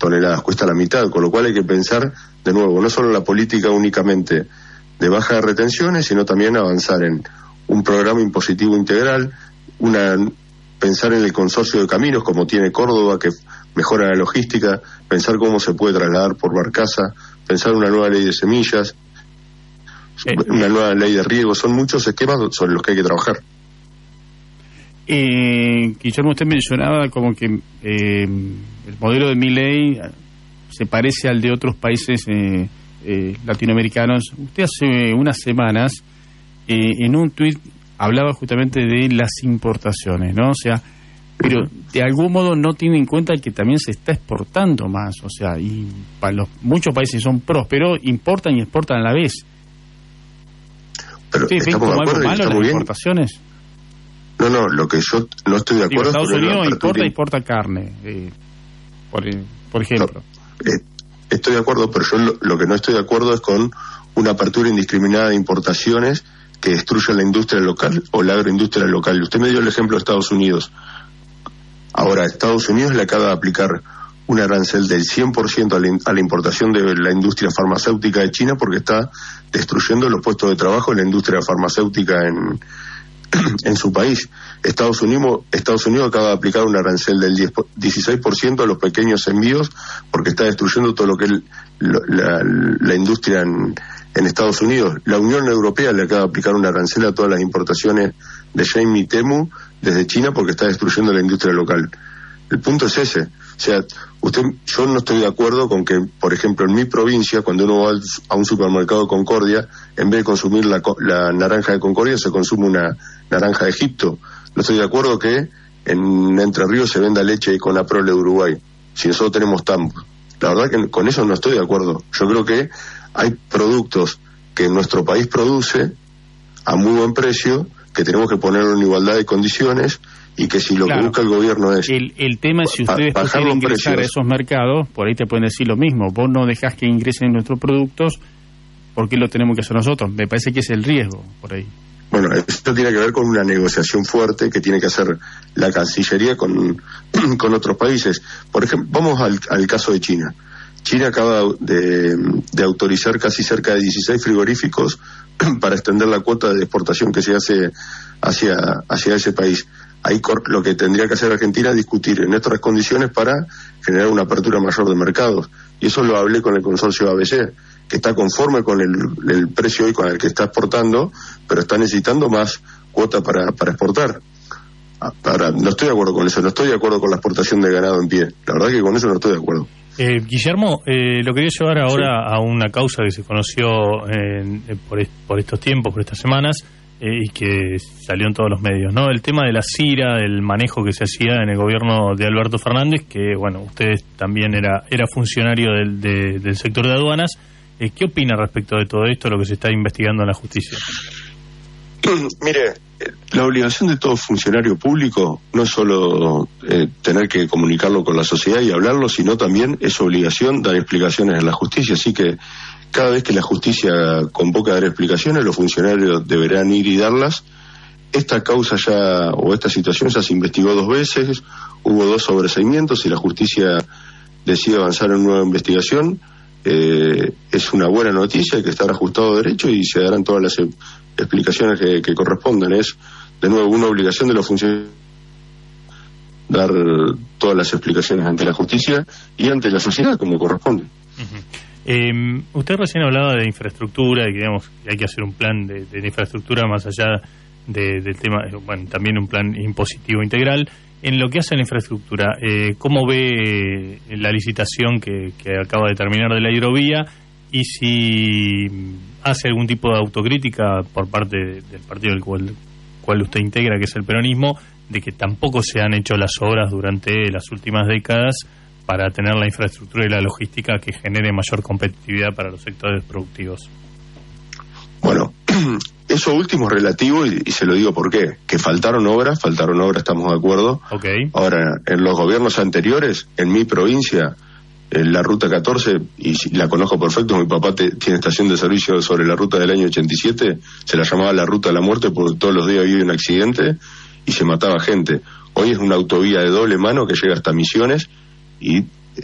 toneladas, cuesta la mitad, con lo cual hay que pensar de nuevo, no solo la política únicamente de baja de retenciones, sino también avanzar en un programa impositivo integral, pensar en el consorcio de caminos como tiene Córdoba, que mejora la logística, pensar cómo se puede trasladar por barcaza, pensar una nueva ley de semillas, una nueva ley de riego. Son muchos esquemas sobre los que hay que trabajar. Guillermo, usted mencionaba como que el modelo de Milei se parece al de otros países latinoamericanos. Usted hace unas semanas en un tuit hablaba justamente de las importaciones, ¿no? O sea, pero de algún modo no tiene en cuenta que también se está exportando más, o sea, y para muchos países son prósperos, importan y exportan a la vez. Pero ¿Ven como algo malo las importaciones? No, lo que yo no estoy de acuerdo... Estados Unidos importa carne, por ejemplo. No, estoy de acuerdo, pero yo lo que no estoy de acuerdo es con una apertura indiscriminada de importaciones que destruya la industria local o la agroindustria local. Usted me dio el ejemplo de Estados Unidos. Ahora, Estados Unidos le acaba de aplicar un arancel del 100% a la importación de la industria farmacéutica de China porque está destruyendo los puestos de trabajo en la industria farmacéutica en su país. Estados Unidos acaba de aplicar un arancel del 16% a los pequeños envíos porque está destruyendo todo lo que es la industria en Estados Unidos. La Unión Europea le acaba de aplicar un arancel a todas las importaciones de Shein y Temu desde China porque está destruyendo la industria local. El punto es ese. O sea, yo no estoy de acuerdo con que, por ejemplo, en mi provincia, cuando uno va a un supermercado de Concordia, en vez de consumir la naranja de Concordia, se consume una naranja de Egipto. No estoy de acuerdo que en Entre Ríos se venda leche con la prole de Uruguay, si nosotros tenemos Tambo. La verdad que con eso no estoy de acuerdo. Yo creo que hay productos que nuestro país produce a muy buen precio, que tenemos que ponerlo en igualdad de condiciones, y que si lo que busca el gobierno es... El tema es si ustedes quieren ingresar a esos mercados, por ahí te pueden decir lo mismo, vos no dejás que ingresen nuestros productos, ¿por qué lo tenemos que hacer nosotros? Me parece que es el riesgo, por ahí. Bueno, esto tiene que ver con una negociación fuerte que tiene que hacer la Cancillería con otros países. Por ejemplo, vamos al caso de China. China acaba de autorizar casi cerca de 16 frigoríficos para extender la cuota de exportación que se hace hacia ese país. Ahí lo que tendría que hacer Argentina es discutir en estas condiciones para generar una apertura mayor de mercados. Y eso lo hablé con el consorcio ABC, que está conforme con el precio hoy con el que está exportando, pero está necesitando más cuota para exportar. Ahora, no estoy de acuerdo con eso, no estoy de acuerdo con la exportación de ganado en pie. La verdad que con eso no estoy de acuerdo. Guillermo, lo quería llevar ahora a una causa que se conoció por estos tiempos, por estas semanas, y que salió en todos los medios, ¿no? El tema de la CIRA, del manejo que se hacía en el gobierno de Alberto Fernández, que, bueno, usted también era funcionario del sector de aduanas. ¿Qué opina respecto de todo esto, lo que se está investigando en la justicia? Mire, la obligación de todo funcionario público no es solo tener que comunicarlo con la sociedad y hablarlo, sino también es obligación dar explicaciones en la justicia. Así que cada vez que la justicia convoca a dar explicaciones, los funcionarios deberán ir y darlas. Esta causa esta situación ya se investigó 2 veces, hubo 2 sobreseimientos y la justicia decide avanzar en una nueva investigación. Es una buena noticia, hay que estar ajustado a derecho y se darán todas las explicaciones que correspondan. Es, de nuevo, una obligación de los funcionarios dar todas las explicaciones ante la justicia y ante la sociedad como corresponde. Usted recién hablaba de infraestructura y que, digamos, que hay que hacer un plan de infraestructura más allá del tema, bueno, también un plan impositivo integral. En lo que hace a la infraestructura, ¿cómo ve la licitación que acaba de terminar de la hidrovía? Y si hace algún tipo de autocrítica por parte del partido del cual usted integra, que es el peronismo, de que tampoco se han hecho las obras durante las últimas décadas para tener la infraestructura y la logística que genere mayor competitividad para los sectores productivos. Bueno, eso último es relativo y se lo digo por qué. Que faltaron obras, estamos de acuerdo. Okay. Ahora, en los gobiernos anteriores, en mi provincia, en la Ruta 14, y la conozco perfecto, mi papá tiene estación de servicio sobre la ruta del año 87, se la llamaba la Ruta de la Muerte porque todos los días había un accidente y se mataba gente. Hoy es una autovía de doble mano que llega hasta Misiones y